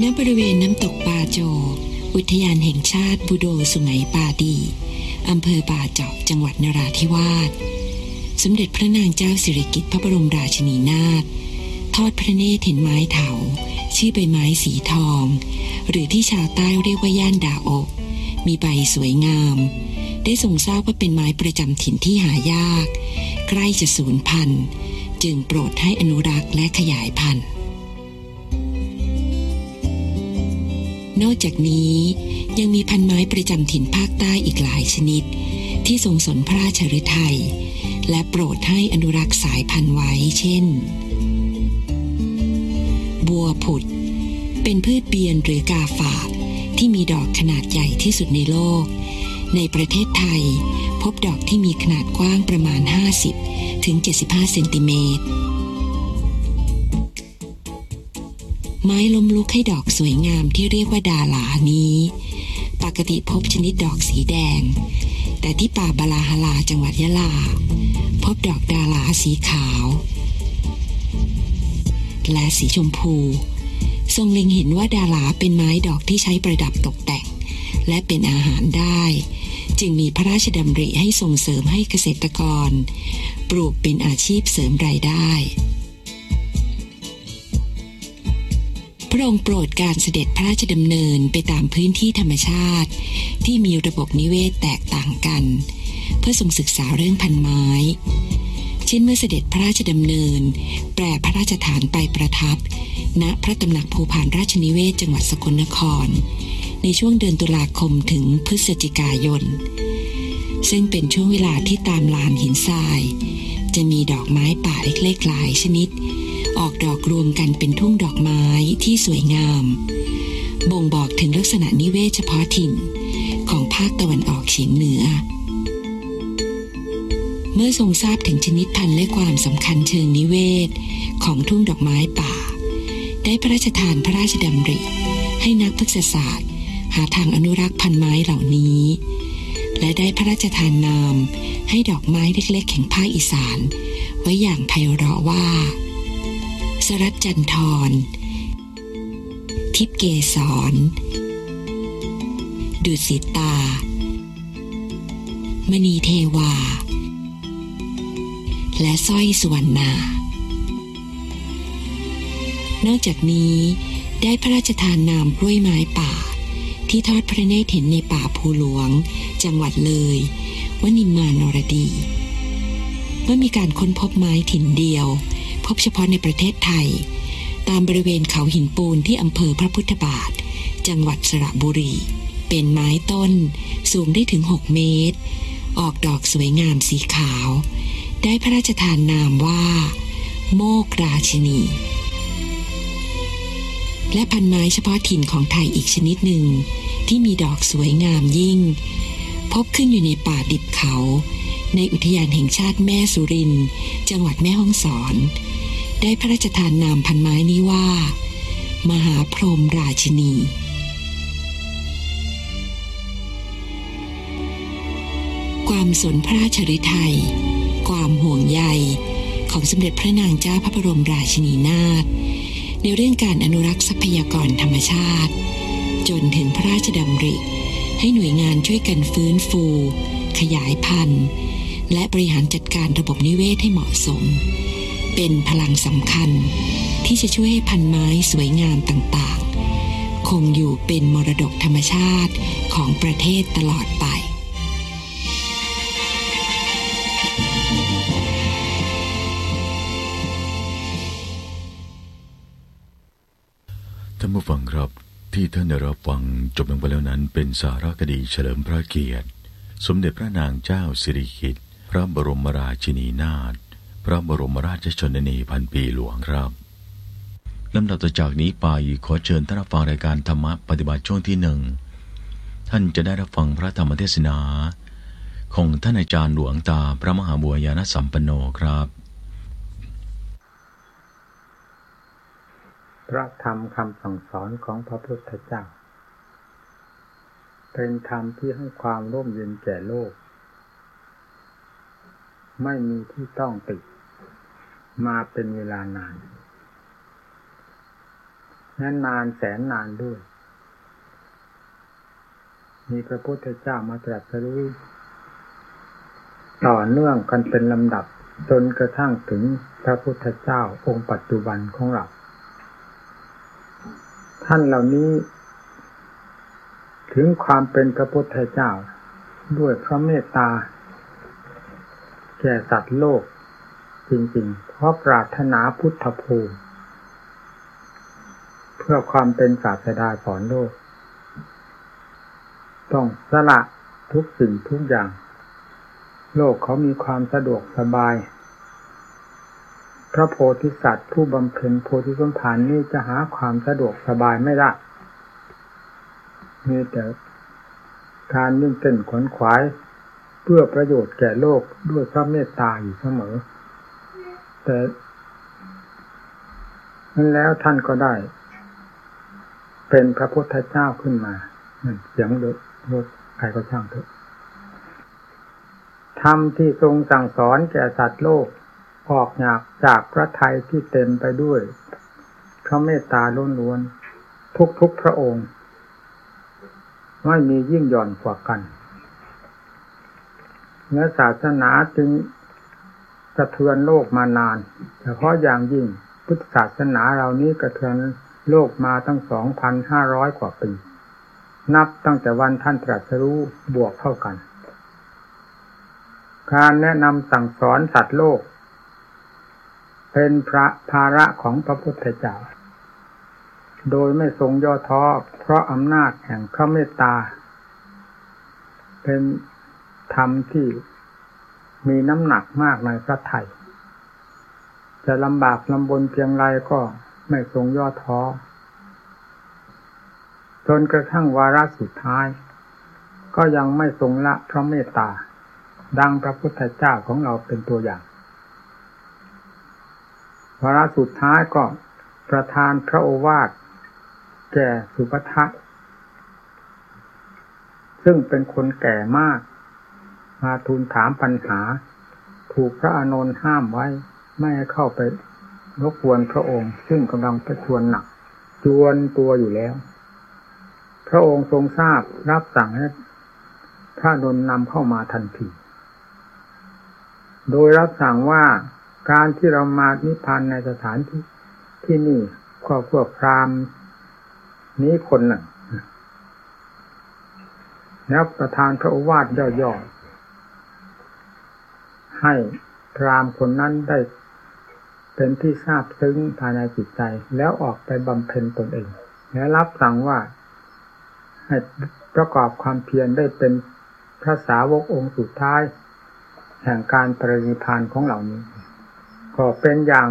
ณบริเวณน้ำตกปาโจอุทยานแห่งชาติบูโดสุไหงปาดีอำเภอป่าเจาะจังหวัดนราธิวาสสมเด็จพระนางเจ้าสิริกิติ์พระบรมราชินีนาถทอดพระเนตรเห็นไม้เถาชื่อใบไม้สีทองหรือที่ชาวใต้เรียกว่าย่านดาโอกมีใบสวยงามได้ทรงทราบว่าเป็นไม้ประจำถิ่นที่หายากใกล้จะสูญพันธุ์จึงโปรดให้อนุรักษ์และขยายพันธุ์นอกจากนี้ยังมีพันไม้ประจำถิ่นภาคใต้อีกหลายชนิดที่ทรงสนพระราชฤทัยและโปรดให้อนุรักษ์สายพันธุ์ไว้เช่นบัวผุดเป็นพืชเบียนหรือกาฝากที่มีดอกขนาดใหญ่ที่สุดในโลกในประเทศไทยพบดอกที่มีขนาดกว้างประมาณ50 ถึง 75 เซนติเมตรไม้ล้มลุกให้ดอกสวยงามที่เรียกว่าดาหลานี้ปกติพบชนิดดอกสีแดงแต่ที่ป่าบาลาฮาลาจังหวัดยะลาพบดอกดาหลาสีขาวและสีชมพูทรงเล็งเห็นว่าดาหลาเป็นไม้ดอกที่ใช้ประดับตกแต่งและเป็นอาหารได้จึงมีพระราชดำริให้ส่งเสริมให้เกษตรกรปลูกเป็นอาชีพเสริมรายได้พระองค์โปรดการเสด็จพระราชดำเนินไปตามพื้นที่ธรรมชาติที่มีระบบนิเวศแตกต่างกันเพื่อทรงศึกษาเรื่องพันไม้เช่นเมื่อเสด็จพระราชดำเนินแปรพระราชฐานไปประทับณพระตำหนักภูพานราชนิเวศจังหวัดสกลนครในช่วงเดือนตุลาคมถึงพฤศจิกายนซึ่งเป็นช่วงเวลาที่ตามลานหินทรายจะมีดอกไม้ป่าเล็กๆหลายชนิดออกดอกรวมกันเป็นทุ่งดอกไม้ที่สวยงามบ่งบอกถึงลักษณะนิเวศเฉพาะถิ่นของภาคตะวันออกเฉียงเหนือเมื่อทรงทราบถึงชนิดพันธุ์และความสำคัญเชิงนิเวศของทุ่งดอกไม้ป่าได้พระราชทานพระราชดำริให้นักพฤกษศาสตร์หาทางอนุรักษ์พันธุ์ไม้เหล่านี้และได้พระราชทานนามให้ดอกไม้เล็กๆแห่งภาคอีสานไว้อย่างไพเราะว่าสรัจจันทรทิพเกสรดุสิตามณีเทวาและสร้อยสุวรรณานอกจากนี้ได้พระราชทานนามกล้วยไม้ป่าที่ทอดพระเนตรเห็นในป่าภูหลวงจังหวัดเลยว่านิมมานรดีเมื่อมีการค้นพบไม้ถิ่นเดียวพบเฉพาะในประเทศไทยตามบริเวณเขาหินปูนที่อำเภอพระพุทธบาทจังหวัดสระบุรีเป็นไม้ต้นสูงได้ถึง6 เมตรออกดอกสวยงามสีขาวได้พระราชทานนามว่าโมกราชินีและพันไม้เฉพาะถิ่นของไทยอีกชนิดหนึ่งที่มีดอกสวยงามยิ่งพบขึ้นอยู่ในป่าดิบเขาในอุทยานแห่งชาติแม่สุรินทร์จังหวัดแม่ฮ่องสอนได้พระราชทานนามพันไม้นี้ว่ามหาพรหมราชินีความสนพระราชฤทัยความห่วงใยของสมเด็จพระนางเจ้าพระบรมราชินีนาถในเรื่องการอนุรักษ์ทรัพยากรธรรมชาติจนถึงพระราชดำริให้หน่วยงานช่วยกันฟื้นฟูขยายพันธุ์และบริหารจัดการระบบนิเวศให้เหมาะสมเป็นพลังสำคัญที่จะช่วยให้พันไม้สวยงามต่างๆคงอยู่เป็นมรดกธรรมชาติของประเทศตลอดไปท่านผู้ฟังครับที่ท่านได้รับฟังจบลงไปแล้วนั้นเป็นสารคดีเฉลิมพระเกียรติสมเด็จพระนางเจ้าสิริกิติ์พระบรมราชินีนาถพระบรมราชชนนีพันปีหลวงครับลำดับต่อจากนี้ไปขอเชิญท่านรับฟังรายการธรรมะปฏิบัติช่วงที่1ท่านจะได้รับฟังพระธรรมเทศนาของท่านอาจารย์หลวงตาพระมหาบัวญาณสัมปันโนครับพระธรรมคำสั่งสอนของพระพุทธเจ้าเป็นธรรมที่ให้ความร่มเย็นแก่โลกไม่มีที่ต้องติดมาเป็นเวลานานนานแสนนานด้วยมีพระพุทธเจ้ามาตรัสรู้ต่อเนื่องกันเป็นลำดับจนกระทั่งถึงพระพุทธเจ้าองค์ปัจจุบันของเราท่านเหล่านี้ถึงความเป็นพระพุทธเจ้าด้วยพระเมตตาแก่สัตว์โลกจริงๆเพราะปรารถนาพุทธภูมิเพื่อความเป็นศาสดาสอนโลกต้องสละทุกสิ่งทุกอย่างโลกเขามีความสะดวกสบายพระโพธิสัตว์ผู้บำเพ็ญโพธิสมภารนี้จะหาความสะดวกสบายไม่ได้มีแต่การยิ่งเต้นขวนขวายเพื่อประโยชน์แก่โลกด้วยพระเมตตาอยู่เสมอแต่นั้นแล้วท่านก็ได้เป็นพระพุทธเจ้าขึ้นมาเสียงรถใครก็ช่างเถอะธรรมที่ทรงสั่งสอนแก่สัตว์โลกออกจากพระทัยที่เต็มไปด้วยพระเมตตาล้วนๆทุกพระองค์ไม่มียิ่งหย่อนกว่ากันเนื้อศาสนาจึงสะเทือนโลกมานานเฉพาะอย่างยิ่งพุทธศาสนาเรานี้กระเทือนโลกมาตั้ง 2,500 กว่าปีนับตั้งแต่วันท่านตรัสรู้บวกเท่ากันการแนะนำสั่งสอนสัตว์โลกเป็นภาระของพระพุทธเจ้าโดยไม่ทรงย่อท้อเพราะอำนาจแห่งพระเมตตาเป็นธรรมที่มีน้ำหนักมากในพระทัยจะลำบากลำบนเพียงไรก็ไม่ทรงย่อท้อจนกระทั่งวาระสุดท้ายก็ยังไม่ทรงละพระเมตตาดังพระพุทธเจ้าของเราเป็นตัวอย่างวาระสุดท้ายก็ประทานพระโอวาทแก่สุภัททะซึ่งเป็นคนแก่มากมาทูลถามปัญหาถูกพระอานนท์ห้ามไว้ไม่ให้เข้าไปรบกวนพระองค์ซึ่งกำลังประชวรหนักจวนตัวอยู่แล้วพระองค์ทรงทราบรับสั่งให้พระอานนท์นำเข้ามาทันทีโดยรับสั่งว่าการที่เรามานิพพานในสถานที่นี่ก็พวกพราหมณ์นี้คนหนึ่งแล้วประทานพระโอวาทย่อๆให้พราหมณ์คนนั้นได้เป็นที่ทราบซึ้งภายในจิตใจแล้วออกไปบำเพ็ญตนเองและรับสั่งว่าให้ประกอบความเพียรได้เป็นพระสาวกองค์สุดท้ายแห่งการปรินิพพานของเหล่านี้ก็เป็นอย่าง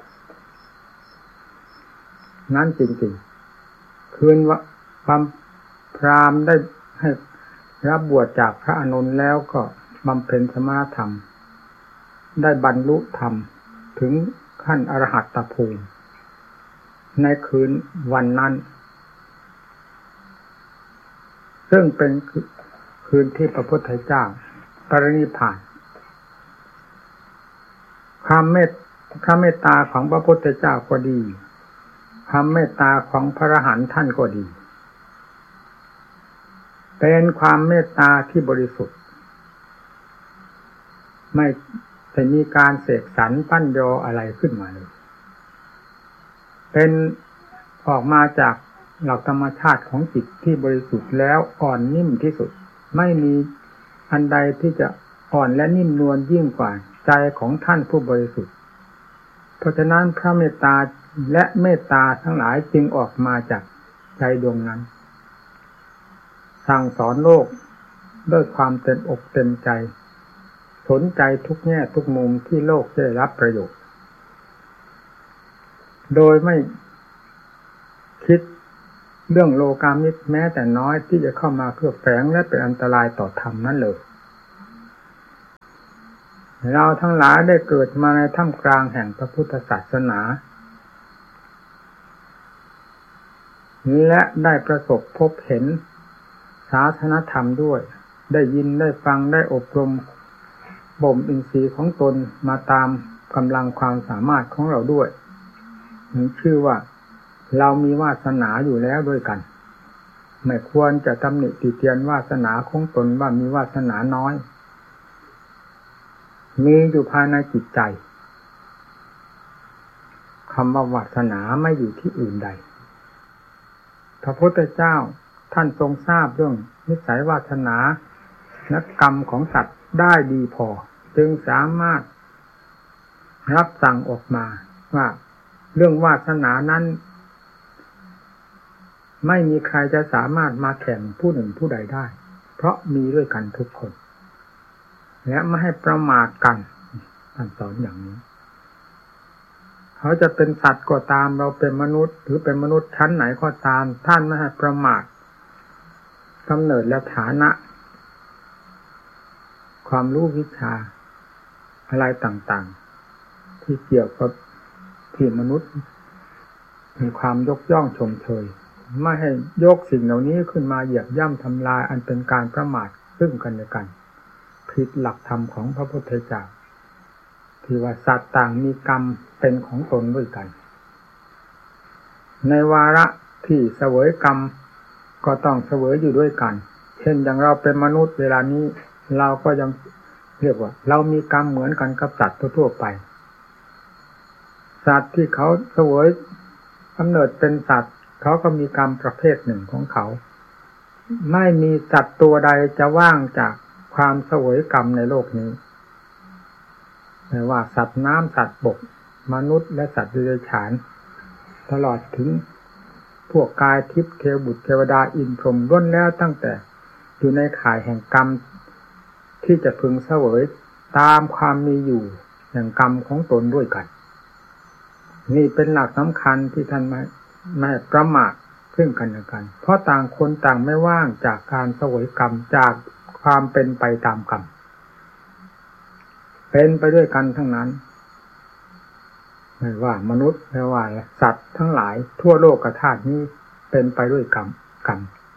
นั้นจริงๆคืนว่าพราหมณ์ได้ให้รับบวชจากพระอานนท์แล้วก็บำเพ็ญสมณธรรมได้บรรลุธรรมถึงขั้นอรหัตตภูมิในคืนวันนั้นซึ่งเป็นคืนที่พระพุทธเจ้าปรินิพพานความพระเมตตาของพระพุทธเจ้าก็ดีความเมตตาของพระอรหันต์ท่านก็ดีเป็นความเมตตาที่บริสุทธิ์ไม่ได้มีการเสกสรรปั้นยออะไรขึ้นมาเลยเป็นออกมาจากหลักธรรมชาติของจิตที่บริสุทธิ์แล้วอ่อนนิ่มที่สุดไม่มีอันใดที่จะอ่อนและนิ่มนวลยิ่งกว่าใจของท่านผู้บริสุทธิ์เพราะฉะนั้นพระเมตตาและเมตตาทั้งหลายจึงออกมาจากใจดวงนั้นสั่งสอนโลกด้วยความเต็มอกเต็มใจสนใจทุกแง่ทุกมุมที่โลกจะได้รับประโยชน์โดยไม่คิดเรื่องโลกามิตรแม้แต่น้อยที่จะเข้ามาเพื่อแฝงและเป็นอันตรายต่อธรรมนั่นเลยเราทั้งหลายได้เกิดมาในท่ามกลางแห่งพระพุทธศาสนาและได้ประสบพบเห็นศาสนธรรมด้วยได้ยินได้ฟังได้อบรมบ่มอินทรีย์ของตนมาตามกำลังความสามารถของเราด้วยชื่อว่าเรามีวาสนาอยู่แล้วด้วยกันไม่ควรจะตำหนิติเตียนวาสนาของตนว่ามีวาสนาน้อยมีอยู่ภายในจิตใจคำว่าวาสนาไม่อยู่ที่อื่นใดพระพุทธเจ้าท่านทรงทราบเรื่องนิสัยวาสนาและกรรมของสัตว์ได้ดีพอจึงสามารถรับสั่งออกมาว่าเรื่องวาสนานั้นไม่มีใครจะสามารถมาแข่งผู้หนึ่งผู้ใดได้เพราะมีด้วยกันทุกคนและไม่ให้ประมาทกันท่านสอนอย่างนี้เขาจะเป็นสัตว์ก็ตามเราเป็นมนุษย์หรือเป็นมนุษย์ชั้นไหนก็ตามท่านไม่ให้ประมาทกำเนิดและฐานะความรู้วิชาอะไรต่างๆที่เกี่ยวกับที่มนุษย์มีความยกย่องชมเชยไม่ให้ยกสิ่งเหล่านี้ขึ้นมาเหยียบย่ำทำลายอันเป็นการประมาทซึ่งกันและกันผิดหลักธรรมของพระพุทธเจ้าที่ว่าสัตว์ต่างมีกรรมเป็นของตนด้วยกันในวาระที่เสวยกรรมก็ต้องเสวยอยู่ด้วยกันเช่นอย่างเราเป็นมนุษย์เวลานี้เราก็ยังเรียกว่าเรามีกรรมเหมือนกันกับสัตว์ทั่วไปสัตว์ที่เขาเสวยกำเนิดเป็นสัตว์เขาก็มีกรรมประเภทหนึ่งของเขาไม่มีสัตว์ตัวใดจะว่างจากความเสวยกรรมในโลกนี้ไม่ว่าสัตว์น้ำสัตว์บกมนุษย์และสัตว์เดรัจฉานตลอดถึงพวกกายทิพย์เทวบุตรเทวดาอินทร์พรหมล้วนแล้วตั้งแต่อยู่ในข่ายแห่งกรรมที่จะพึงเสวยตามความมีอยู่แห่งกรรมของตนด้วยกันนี่เป็นหลักสำคัญที่ท่านไม่ประมาทซึ่งกันและกันเพราะต่างคนต่างไม่ว่างจากการเสวยกรรมจากความเป็นไปตามกรรมเป็นไปด้วยกันทั้งนั้นไม่ว่ามนุษย์ไม่ว่าสัตว์ทั้งหลายทั่วโลกธาตุนี้เป็นไปด้วยกรรม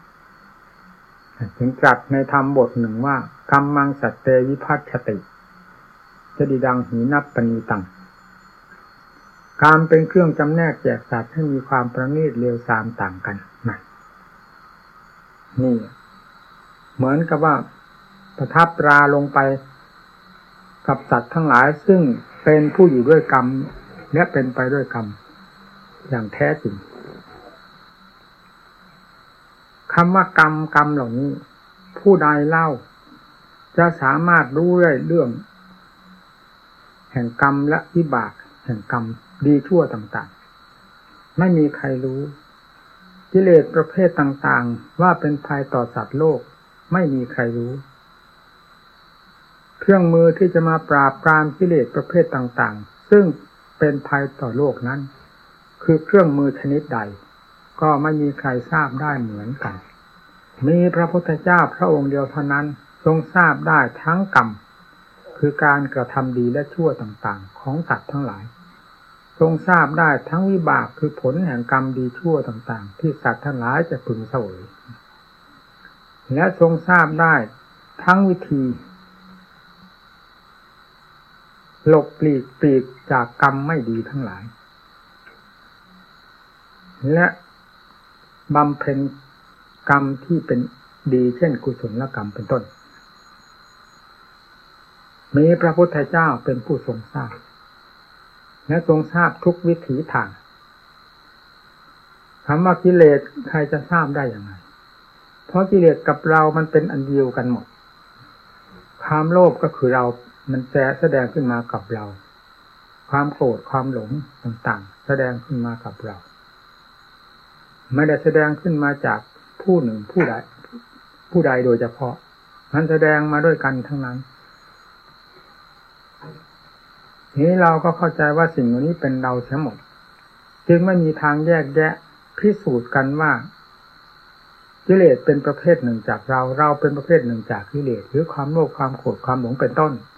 ถึงตรัสในธรรมบทหนึ่งว่ากรรมังสัตเตวิภัชชติจะดีดังหีนับปณีตังกรรมเป็นเครื่องจำแนกแจกสัตว์ให้มีความประณีตเลวทรามต่างกันนี่เหมือนกับว่าประทับตราลงไปกับสัตว์ทั้งหลายซึ่งเป็นผู้อยู่ด้วยกรรมและเป็นไปด้วยกรรมอย่างแท้จริงคำว่ากรรมเหล่านี้ผู้ใดเล่าจะสามารถรู้ได้เรื่องแห่งกรรมและวิบากแห่งกรรมดีชั่วต่างๆไม่มีใครรู้กิเลสประเภทต่างๆว่าเป็นภัยต่อสัตว์โลกไม่มีใครรู้เครื่องมือที่จะมาปราบปรามกิเลสประเภทต่างๆซึ่งเป็นภัยต่อโลกนั้นคือเครื่องมือชนิดใดก็ไม่มีใครทราบได้เหมือนกันมีพระพุทธเจ้าพระองค์เดียวเท่านั้นทรงทราบได้ทั้งกรรมคือการกระทำดีและชั่วต่างๆของสัตว์ทั้งหลายทรงทราบได้ทั้งวิบากคือผลแห่งกรรมดีชั่วต่างๆที่สัตว์ทั้งหลายจะพึงเสวยและทรงทราบได้ทั้งวิธีหลบปลีกจากกรรมไม่ดีทั้งหลายและบำเพ็ญกรรมที่เป็นดีเช่นกุศลกรรมเป็นต้นมีพระพุทธเจ้าเป็นผู้ทรงทราบและทรงทราบทุกวิถีทางคำว่ากิเลสใครจะทราบได้อย่างไรเพราะกิเลสกับเรามันเป็นอันเดียวกันหมดความโลภก็คือเรามันแสดงขึ้นมากับเราความโกรธความหลงต่างๆแสดงขึ้นมากับเราไม่ได้แสดงขึ้นมาจากผู้หนึ่งผู้ใดโดยเฉพาะมันแสดงมาด้วยกันทั้งนั้นนี้เราก็เข้าใจว่าสิ่งเหล่านี้เป็นเราทั้งหมดจึงไม่มีทางแยกแยะพิสูจน์กันว่ากิเลสเป็นประเภทหนึ่งจากเราเป็นประเภทหนึ่งจากกิเลสหรือความโลภความโกรธความหลงเป็นต้น